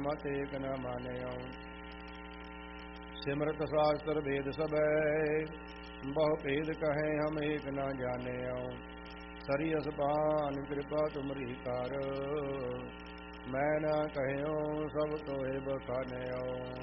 मत एक न मान्यो। सिमरत शास्त्र वेद सबै बहु भेद कहे हम एक न जान्यो। सरी असबान कृपा तुमरी कर मैं न कहो सब तोहे बखान्यो।